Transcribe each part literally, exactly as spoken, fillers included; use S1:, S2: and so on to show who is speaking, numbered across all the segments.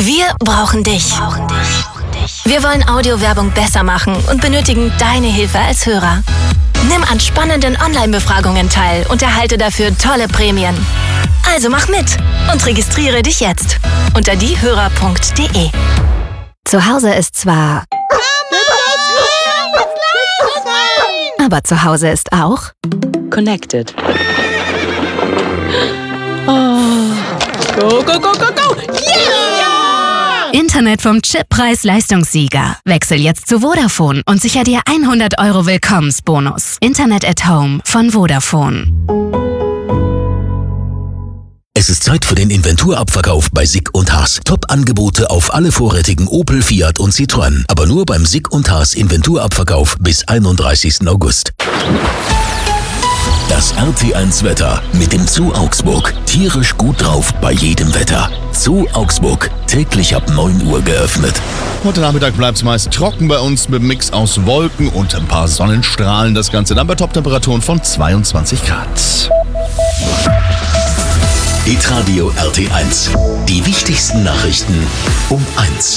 S1: Wir brauchen dich. Wir wollen Audiowerbung besser machen und benötigen deine Hilfe als Hörer. Nimm an spannenden Online-Befragungen teil und erhalte dafür tolle Prämien. Also mach mit und registriere dich jetzt unter diehörer punkt de. Zu Hause ist zwar... Aber zu Hause ist auch...
S2: Connected. Oh. Go, go, go, go, go! Yeah!
S1: Internet vom Chippreis-Leistungssieger. Wechsel jetzt zu Vodafone und sicher dir hundert Euro Willkommensbonus. Internet at Home von Vodafone.
S3: Es ist Zeit für den Inventurabverkauf bei Sick und Haas. Top-Angebote auf alle vorrätigen Opel, Fiat und Citroën. Aber nur beim Sick und Haas Inventurabverkauf bis einunddreißigsten August. Das R T eins Wetter mit dem Zoo Augsburg. Tierisch gut drauf bei jedem Wetter. Zoo Augsburg. Täglich ab neun Uhr geöffnet.
S4: Heute Nachmittag bleibt es meist trocken bei uns mit einem Mix aus Wolken und ein paar Sonnenstrahlen. Das Ganze dann bei Top-Temperaturen von zweiundzwanzig Grad.
S3: Hitradio R T eins. Die wichtigsten Nachrichten um eins.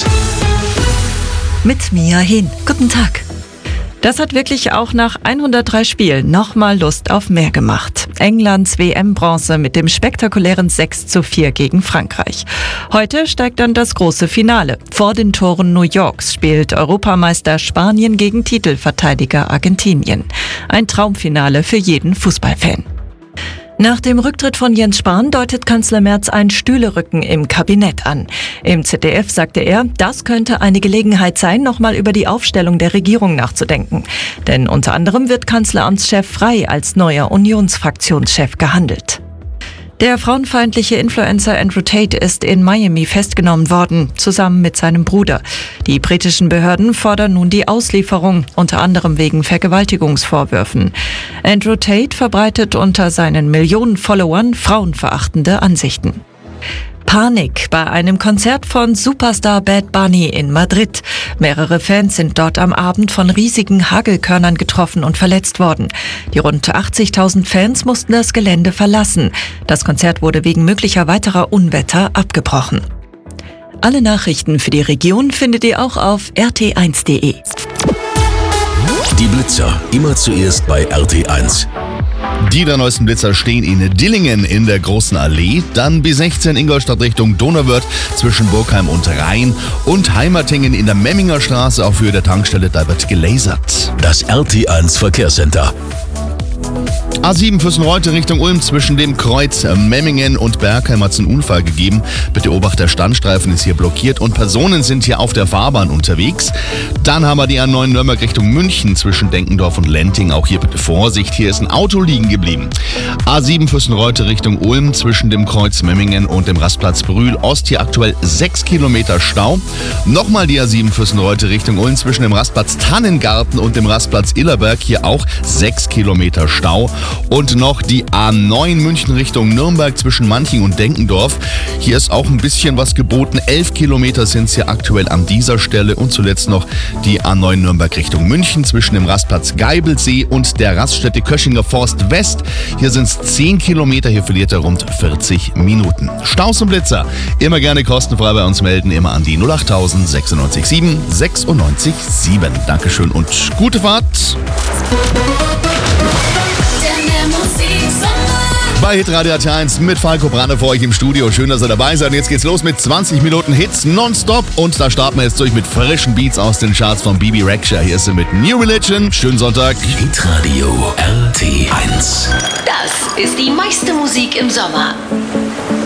S5: Mit Mia Hin. Guten Tag. Das hat wirklich auch nach hundertdrei Spielen nochmal Lust auf mehr gemacht. Englands W M-Bronze mit dem spektakulären sechs zu vier gegen Frankreich. Heute steigt dann das große Finale. Vor den Toren New Yorks spielt Europameister Spanien gegen Titelverteidiger Argentinien. Ein Traumfinale für jeden Fußballfan. Nach dem Rücktritt von Jens Spahn deutet Kanzler Merz ein Stühlerücken im Kabinett an. Im Z D F sagte er, das könnte eine Gelegenheit sein, nochmal über die Aufstellung der Regierung nachzudenken. Denn unter anderem wird Kanzleramtschef Frey als neuer Unionsfraktionschef gehandelt. Der frauenfeindliche Influencer Andrew Tate ist in Miami festgenommen worden, zusammen mit seinem Bruder. Die britischen Behörden fordern nun die Auslieferung, unter anderem wegen Vergewaltigungsvorwürfen. Andrew Tate verbreitet unter seinen Millionen Followern frauenverachtende Ansichten. Panik bei einem Konzert von Superstar Bad Bunny in Madrid. Mehrere Fans sind dort am Abend von riesigen Hagelkörnern getroffen und verletzt worden. Die rund achtzigtausend Fans mussten das Gelände verlassen. Das Konzert wurde wegen möglicher weiterer Unwetter abgebrochen. Alle Nachrichten für die Region findet ihr auch auf r t eins punkt de.
S3: Die Blitzer, immer zuerst bei R T eins.
S4: Die der neuesten Blitzer stehen in Dillingen in der Großen Allee, dann B sechzehn Ingolstadt Richtung Donauwörth zwischen Burgheim und Rhein und Heimatingen in der Memminger Straße auf Höhe der Tankstelle, da wird gelasert.
S3: Das R T eins Verkehrscenter.
S4: A sieben Füssen-Reute Richtung Ulm zwischen dem Kreuz Memmingen und Bergheim hat es einen Unfall gegeben. Bitte Obacht, der Standstreifen ist hier blockiert und Personen sind hier auf der Fahrbahn unterwegs. Dann haben wir die A neun Nürnberg Richtung München zwischen Denkendorf und Lenting. Auch hier bitte Vorsicht, hier ist ein Auto liegen geblieben. A sieben Füssen-Reute Richtung Ulm zwischen dem Kreuz Memmingen und dem Rastplatz Brühl Ost hier aktuell sechs Kilometer Stau. Nochmal die A sieben Füssen-Reute Richtung Ulm zwischen dem Rastplatz Tannengarten und dem Rastplatz Illerberg hier auch sechs Kilometer Stau. Und noch die A neun München Richtung Nürnberg zwischen Manching und Denkendorf. Hier ist auch ein bisschen was geboten. elf Kilometer sind es hier aktuell an dieser Stelle. Und zuletzt noch die A neun Nürnberg Richtung München zwischen dem Rastplatz Geibelsee und der Raststätte Köschinger Forst West. Hier sind es zehn Kilometer. Hier verliert er rund vierzig Minuten. Staus und Blitzer. Immer gerne kostenfrei bei uns melden. Immer an die null acht tausend sechsundneunzig sieben sechsundneunzig sieben. Dankeschön und gute Fahrt. Bei Hitradio R T eins mit Falco Brande für euch im Studio. Schön, dass ihr dabei seid. Und jetzt geht's los mit zwanzig Minuten Hits nonstop. Und da starten wir jetzt durch mit frischen Beats aus den Charts von Bibi Rexha. Hier ist sie mit New Religion. Schönen Sonntag.
S3: Hitradio R T eins.
S6: Das ist die meiste Musik im Sommer.